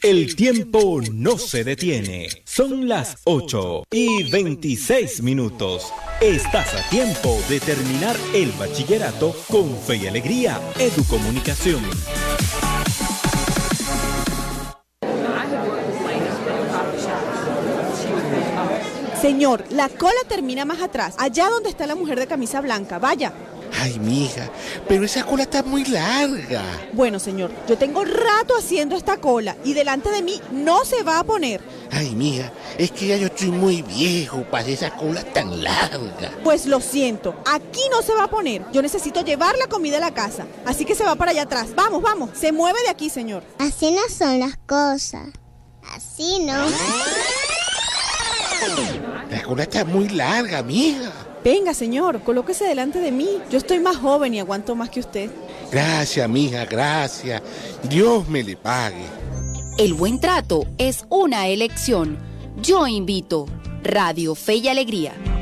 El tiempo no se detiene. Son las 8:26. Estás a tiempo de terminar el bachillerato con Fe y Alegría Educomunicación. Señor, la cola termina más atrás, allá donde está la mujer de camisa blanca. Vaya. Ay, mija, pero esa cola está muy larga. Bueno, señor, yo tengo rato haciendo esta cola y delante de mí no se va a poner. Ay, mija, es que ya yo estoy muy viejo para hacer esa cola tan larga. Pues lo siento, aquí no se va a poner. Yo necesito llevar la comida a la casa, así que se va para allá atrás. Vamos, vamos, se mueve de aquí, señor. Así no son las cosas. Así no. La cola está muy larga, mija. Venga, señor, colóquese delante de mí. Yo estoy más joven y aguanto más que usted. Gracias, mija, gracias. Dios me le pague. El buen trato es una elección. Yo invito. Radio Fe y Alegría.